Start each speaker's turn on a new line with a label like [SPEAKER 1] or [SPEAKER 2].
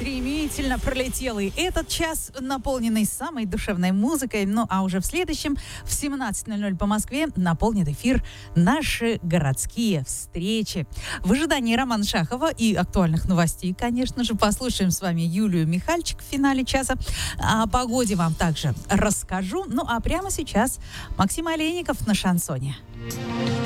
[SPEAKER 1] Стремительно пролетел и этот час, наполненный самой душевной музыкой. Ну, а уже в следующем, в 17:00 по Москве, наполнит эфир наши городские встречи. В ожидании Романа Шахова и актуальных новостей, конечно же, послушаем с вами Юлию Михальчик в финале часа. О погоде вам также расскажу. Ну, а прямо сейчас Максим Олейников на шансоне.